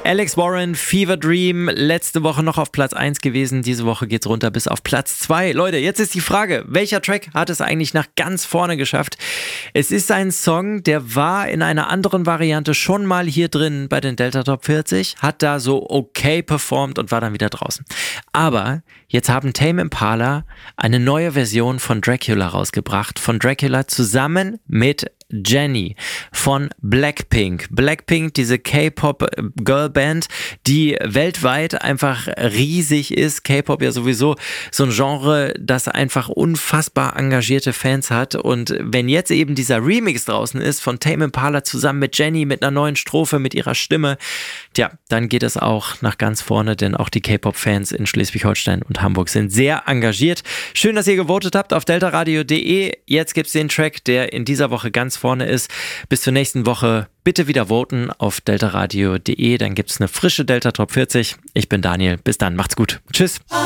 Alex Warren, Fever Dream, letzte Woche noch auf Platz 1 gewesen, diese Woche geht's runter bis auf Platz 2. Leute, jetzt ist die Frage, welcher Track hat es eigentlich nach ganz vorne geschafft? Es ist ein Song, der war in einer anderen Variante schon mal hier drin bei den Delta Top 40, hat da so okay performt und war dann wieder draußen. Aber jetzt haben Tame Impala eine neue Version von Dracula rausgebracht, von Dracula zusammen mit Jennie von Blackpink. Blackpink, diese K-Pop-Girlband, die weltweit einfach riesig ist. K-Pop ja sowieso so ein Genre, das einfach unfassbar engagierte Fans hat. Und wenn jetzt eben dieser Remix draußen ist von Tame Impala zusammen mit Jennie, mit einer neuen Strophe, mit ihrer Stimme, tja, dann geht es auch nach ganz vorne, denn auch die K-Pop-Fans in Schleswig-Holstein und Hamburg sind sehr engagiert. Schön, dass ihr gewotet habt auf deltaradio.de. Jetzt gibt's den Track, der in dieser Woche ganz vorne ist. Bis zur nächsten Woche bitte wieder voten auf deltaradio.de. Dann gibt's eine frische Delta Top 40. Ich bin Daniel. Bis dann. Macht's gut. Tschüss.